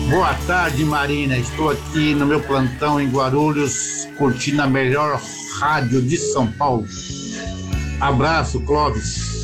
Boa tarde, Marina. Estou aqui no meu plantão em Guarulhos, curtindo a melhor rádio de São Paulo. Abraço, Clóvis.